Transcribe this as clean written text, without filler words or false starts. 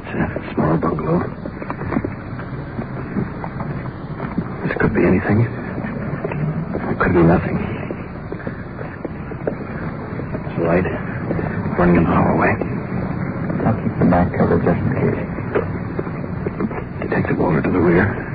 It's a small bungalow. This could be anything. It could be nothing. It's light. Running in the hallway. I'll keep the back covered just in case. Detective Walter to the rear.